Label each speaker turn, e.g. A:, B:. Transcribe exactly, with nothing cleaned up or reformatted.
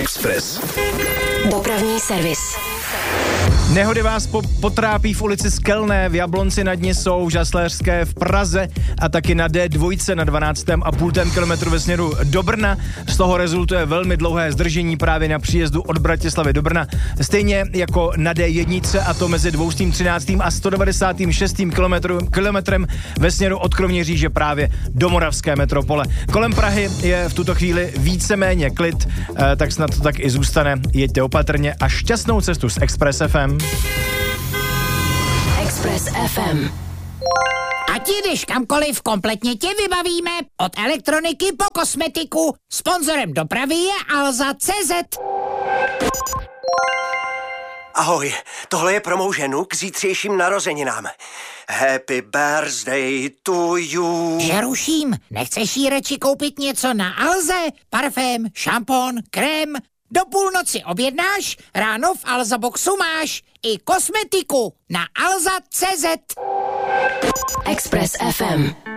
A: Express.
B: Dopravní servis.
C: Nehody vás po- potrápí v ulici Skelné, v Jablonci nad Nisou, v Žasléřské, v Praze a taky na D dva na dvanáctém a půl kilometru ve směru do Brna. Z toho rezultuje velmi dlouhé zdržení právě na příjezdu od Bratislavy do Brna. Stejně jako na D jedna, a to mezi dvěstě třináct a sto devadesát šest kilometrem ve směru od Kroměříže právě do Moravské metropole. Kolem Prahy je v tuto chvíli víceméně klid, eh, tak snad to tak i zůstane. Jeďte opatrně a šťastnou cestu s Express F M.
B: Express F M.
D: Ať jdeš kamkoliv, kompletně tě vybavíme. Od elektroniky po kosmetiku. Sponzorem dopravy je Alza tečka cé zet.
E: Ahoj, tohle je pro mou ženu k zítřejším narozeninám. Happy birthday to you.
D: Že ruším, nechceš jí radši koupit něco na Alze? Parfém, šampon, krém? Do půlnoci objednáš, ráno v Alza Boxu máš i kosmetiku na alza tečka cé zet.
B: Express F M.